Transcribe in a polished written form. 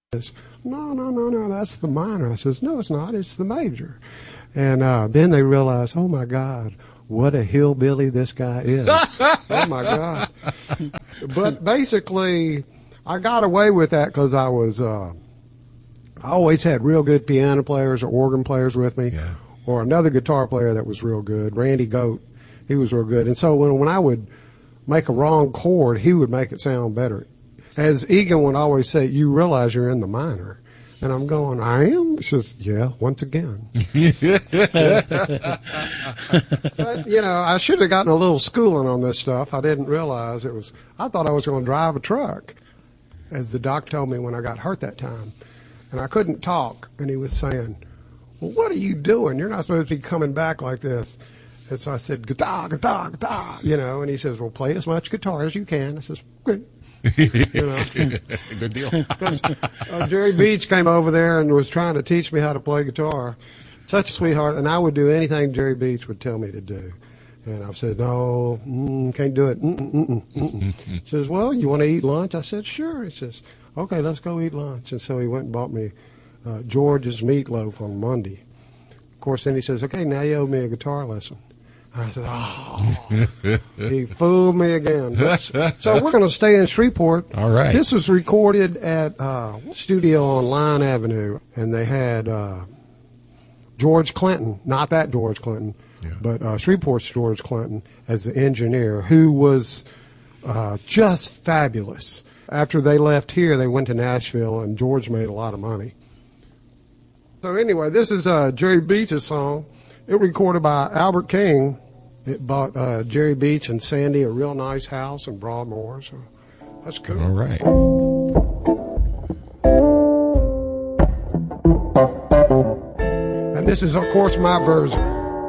says, no, that's the minor. I says, no, it's not. It's the major. And then they realized, oh, my God, what a hillbilly this guy is. Oh, my God. But basically, I got away with that because I always had real good piano players or organ players with me, or another guitar player that was real good, Randy Goat. He was real good. And so when I would make a wrong chord, he would make it sound better. As Egan would always say, you realize you're in the minor. And I'm going, I am? He says, yeah, once again. But, I should have gotten a little schooling on this stuff. I didn't realize I thought I was going to drive a truck, as the doc told me when I got hurt that time. And I couldn't talk. And he was saying, well, what are you doing? You're not supposed to be coming back like this. And so I said, guitar, and he says, well, play as much guitar as you can. I says, good. Good deal. Jerry Beach came over there and was trying to teach me how to play guitar. Such a sweetheart, and I would do anything Jerry Beach would tell me to do. And I said, no, can't do it. He says, well, you want to eat lunch? I said, sure. He says, okay, let's go eat lunch. And so he went and bought me George's meatloaf on Monday. Of course, then he says, okay, now you owe me a guitar lesson. And I said, oh, he fooled me again. So we're going to stay in Shreveport. All right. This was recorded at studio on Line Avenue, and they had George Clinton, not that George Clinton, but Shreveport's George Clinton as the engineer, who was just fabulous. After they left here, they went to Nashville, and George made a lot of money. So anyway, this is Jerry Beach's song. It recorded by Albert King. It bought Jerry Beach and Sandy a real nice house in Broadmoor, so that's cool. All right. And this is, of course, my version.